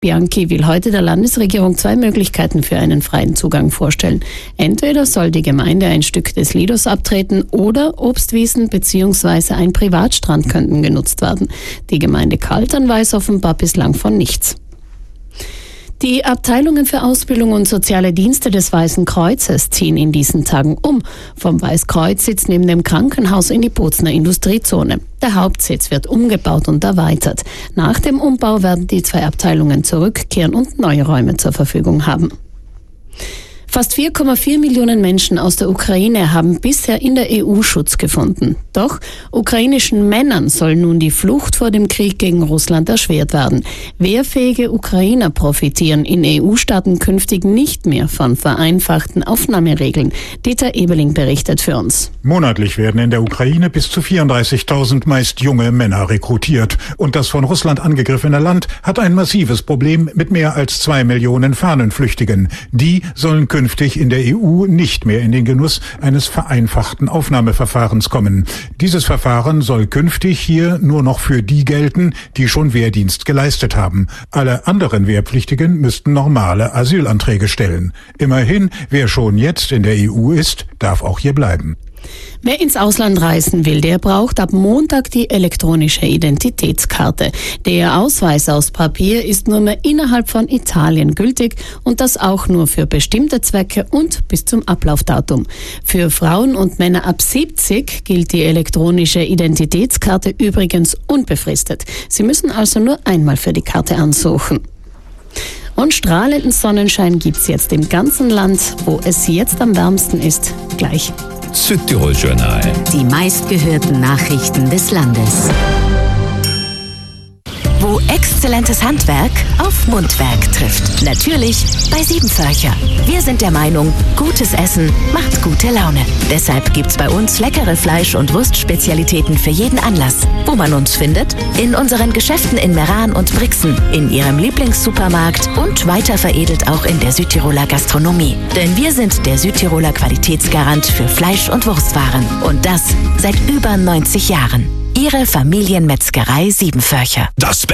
Bianchi will heute der Landesregierung 2 Möglichkeiten für einen freien Zugang vorstellen. Entweder soll die Gemeinde ein Stück des Lidos abtreten oder Obstwiesen bzw. ein Privatstrand könnten genutzt werden. Die Gemeinde Kaltern weiß offenbar bislang von nichts. Die Abteilungen für Ausbildung und soziale Dienste des Weißen Kreuzes ziehen in diesen Tagen um. Vom Weißkreuz-Sitz neben dem Krankenhaus in die Bozner Industriezone. Der Hauptsitz wird umgebaut und erweitert. Nach dem Umbau werden die 2 Abteilungen zurückkehren und neue Räume zur Verfügung haben. Fast 4,4 Millionen Menschen aus der Ukraine haben bisher in der EU Schutz gefunden. Doch ukrainischen Männern soll nun die Flucht vor dem Krieg gegen Russland erschwert werden. Wehrfähige Ukrainer profitieren in EU-Staaten künftig nicht mehr von vereinfachten Aufnahmeregeln. Dieter Ebeling berichtet für uns. Monatlich werden in der Ukraine bis zu 34.000 meist junge Männer rekrutiert. Und das von Russland angegriffene Land hat ein massives Problem mit mehr als 2 Millionen Fahnenflüchtigen. Die sollen künftig in der EU nicht mehr in den Genuss eines vereinfachten Aufnahmeverfahrens kommen. Dieses Verfahren soll künftig hier nur noch für die gelten, die schon Wehrdienst geleistet haben. Alle anderen Wehrpflichtigen müssten normale Asylanträge stellen. Immerhin, wer schon jetzt in der EU ist, darf auch hier bleiben. Wer ins Ausland reisen will, der braucht ab Montag die elektronische Identitätskarte. Der Ausweis aus Papier ist nur mehr innerhalb von Italien gültig und das auch nur für bestimmte Zwecke und bis zum Ablaufdatum. Für Frauen und Männer ab 70 gilt die elektronische Identitätskarte übrigens unbefristet. Sie müssen also nur einmal für die Karte ansuchen. Und strahlenden Sonnenschein gibt's jetzt im ganzen Land, wo es jetzt am wärmsten ist, gleich. Südtirol-Journal. Die meistgehörten Nachrichten des Landes. Wo exzellentes Handwerk auf Mundwerk trifft. Natürlich bei Siebenvölcher. Wir sind der Meinung, gutes Essen macht gute Laune. Deshalb gibt's bei uns leckere Fleisch- und Wurstspezialitäten für jeden Anlass. Wo man uns findet? In unseren Geschäften in Meran und Brixen, in Ihrem Lieblingssupermarkt und weiter veredelt auch in der Südtiroler Gastronomie. Denn wir sind der Südtiroler Qualitätsgarant für Fleisch- und Wurstwaren. Und das seit über 90 Jahren. Ihre Familienmetzgerei Siebenvölcher. Das